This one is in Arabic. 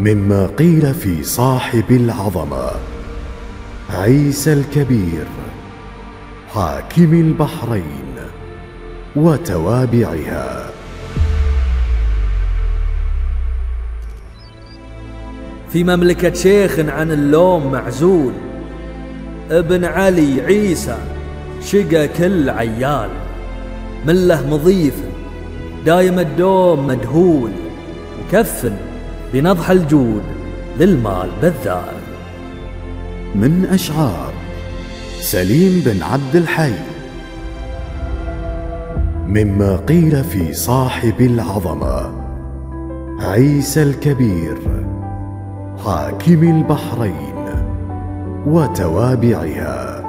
مما قيل في صاحب العظمة عيسى الكبير حاكم البحرين وتوابعها. في مملكة شيخ عن اللوم معزول، ابن علي عيسى شقى كل عيال، من له مضيف دايم الدوم مدهول، وكفن بنضح الجود للمال بذال. من أشعار سليم بن عبد الحي. مما قيل في صاحب العظمة عيسى الكبير حاكم البحرين وتوابعها.